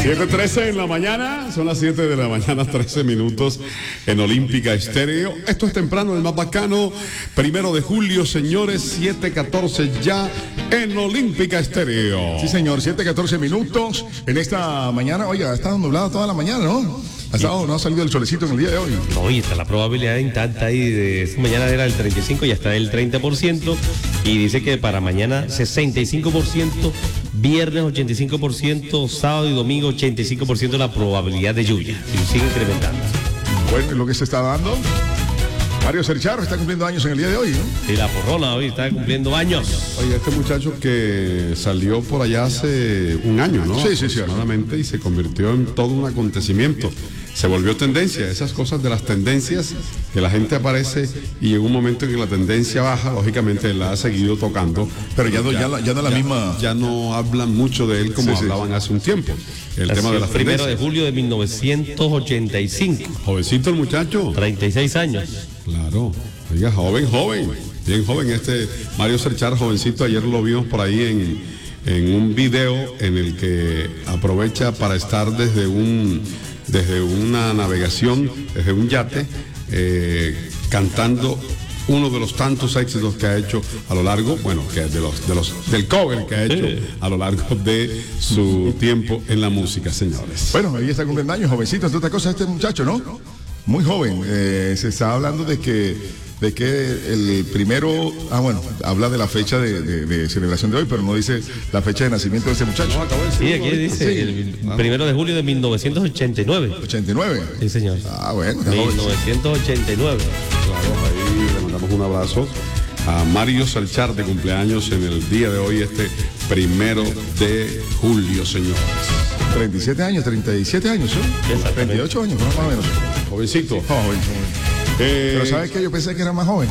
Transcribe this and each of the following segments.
7:13 en la mañana, son las 7 de la mañana, 13 minutos en Olímpica Estéreo. Esto es temprano, el más bacano. 1 de julio, señores, 7:14 ya en Olímpica Estéreo. Sí, señor, 7:14 minutos en esta mañana. Oiga, ha estado nublado toda la mañana, ¿no? No ha salido el solecito en el día de hoy. No, y está la probabilidad intacta ahí de esta mañana era el 35 y hasta el 30%. Y dice que para mañana 65%, viernes 85%, sábado y domingo 85% la probabilidad de lluvia. Y sigue incrementando. Bueno, lo que se está dando. Mario Sercharo está cumpliendo años en el día de hoy, ¿no? Y la porrona hoy está cumpliendo años. Oye, este muchacho que salió por allá hace un año, ¿no? Sí, aproximadamente, y se convirtió en todo un acontecimiento. Se volvió tendencia, esas cosas de las tendencias, que la gente aparece y en un momento en que la tendencia baja, lógicamente la ha seguido tocando. Pero ya no la misma. Ya no hablan mucho de él como hablaban hace un tiempo. El tema de las tendencias. 1 de julio de 1985. Jovencito el muchacho. 36 años. Claro, oiga, joven, bien joven este Mario Serchar, jovencito. Ayer lo vimos por ahí en un video en el que aprovecha para estar desde una navegación, desde un yate, cantando uno de los tantos éxitos que ha hecho a lo largo, bueno, que del cover que ha hecho a lo largo de su tiempo en la música, señores. Bueno, ahí está cumpliendo años, jovencito, entre otras cosas, este muchacho, ¿no? Muy joven. Se está hablando de que el primero, habla de la fecha de celebración de hoy, pero no dice la fecha de nacimiento de ese muchacho. Sí, aquí dice el 1 de julio de 1989. 89. Sí, señor. Ah, bueno. 1989. Claro, ahí le mandamos un abrazo a Mario Serchar, de cumpleaños en el día de hoy, este 1 de julio, señores. 37 años, 37 años, ¿sí? 38 años, más o menos. Jovencito. Joven. Pero ¿sabes qué? Yo pensé que era más joven.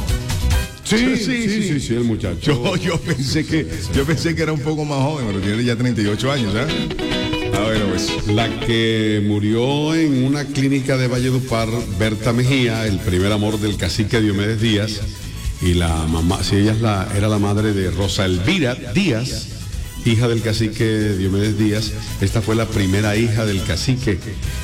Sí, el muchacho. Yo pensé que era un poco más joven, pero tiene ya 38 años, ¿eh? Pues. La que murió en una clínica de Valledupar, Berta Mejía, el primer amor del cacique Diomedes Díaz, y la mamá, si ella era la madre de Rosa Elvira Díaz, hija del cacique Diomedes Díaz. Esta fue la primera hija del cacique.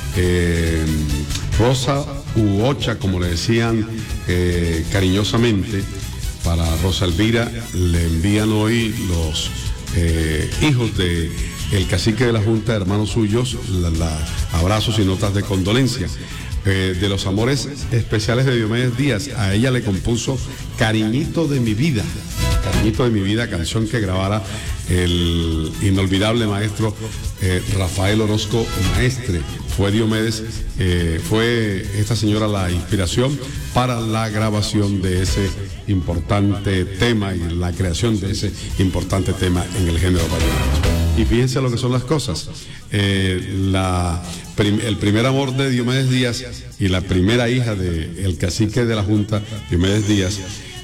Rosa Uocha, como le decían cariñosamente. Para Rosa Elvira le envían hoy los hijos de el cacique de la Junta, hermanos suyos, abrazos y notas de condolencia. De los amores especiales de Diomedes Díaz, a ella le compuso Cariñito de mi vida, canción que grabara el inolvidable maestro Rafael Orozco Maestre. Fue Diomedes, fue esta señora la inspiración para la grabación de ese importante tema y la creación de ese importante tema en el género vallenato. Y fíjense lo que son las cosas. El primer amor de Diomedes Díaz y la primera hija del cacique de la Junta, Diomedes Díaz,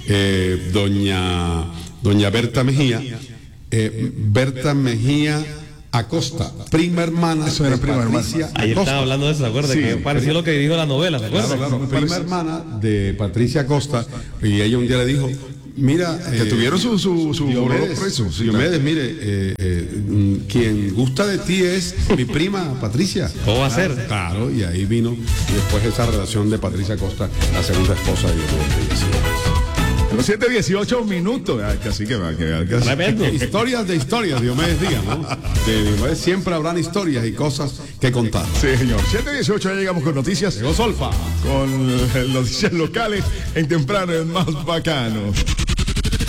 doña Berta Mejía. Berta Mejía Acosta, prima hermana de Patricia Acosta. Ayer estaba hablando de eso, ¿se acuerda? Sí, que pareció lo que dijo la novela, ¿se acuerda? Claro, prima hermana de Patricia Acosta, y ella un día le dijo, mira, que tuvieron su preso. Diomedes, mire, quien gusta de ti es mi prima Patricia. ¿Cómo va a ser? Claro, y ahí vino después esa relación de Patricia Acosta, la segunda esposa de Diomedes. Los 7:18 minutos. Así que historias de historias, Diomedes Díaz, ¿no? De Diomedes siempre habrán historias y cosas que contar. Sí, señor. 7:18, ya llegamos con noticias. Llegó Solfa. Con noticias locales en temprano, el más bacano.